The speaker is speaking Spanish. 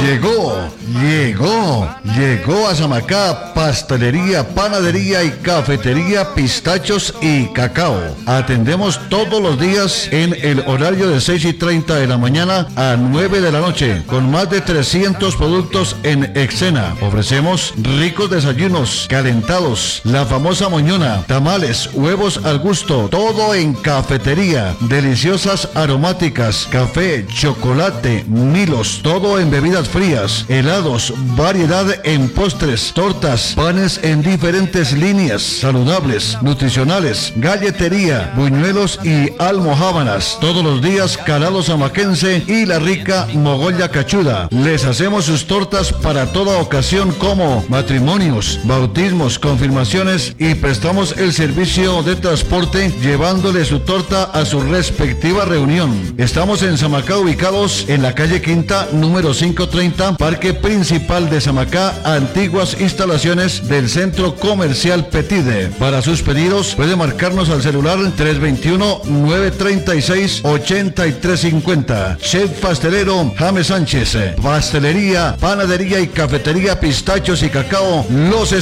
Llegó a Samacá pastelería, panadería y cafetería Pistachos y Cacao. Atendemos todos los días en el horario de 6:30 de la mañana a 9 de la noche, con más de 300 productos en Exena. Ofrecemos ricos desayunos, calentados, la famosa moñona, tamales, huevos al gusto, todo en cafetería, deliciosas aromáticas, café, chocolate, milos, todo en bebidas frías, helados, variedad en postres, tortas, panes en diferentes líneas, saludables, nutricionales, galletería, buñuelos y almojábanas, todos los días calado samaquense y la rica mogolla cachuda. Les hacemos sus tortas para toda ocasión como matrimonios, bautismos, confirmaciones y prestamos el servicio de transporte llevándole su torta a su respectiva reunión. Estamos en Samacá ubicados en la calle Quinta número 530, Parque Principal de Samacá, antiguas instalaciones del Centro Comercial Petide. Para sus pedidos puede marcarnos al celular 321-936-8350. Chef pastelero James Sánchez, pastelería, panadería y cafetería Pistachos y Cacao, los